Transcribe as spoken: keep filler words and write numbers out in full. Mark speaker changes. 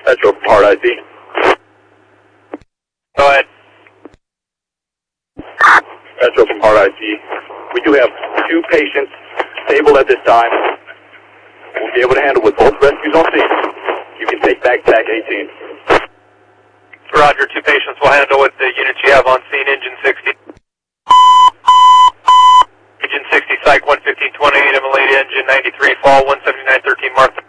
Speaker 1: That's open part I D.
Speaker 2: Go ahead.
Speaker 1: That's open part I D. We do have two patients stable at this time. We'll be able to handle with both rescues on scene. You can take back TAC eighteen.
Speaker 2: Roger, two patients will handle with the units you have on scene, engine sixty. Engine sixty, Psych one fifteen twenty-eight, Emily, engine ninety-three, fall one seventy-nine thirteen, Mark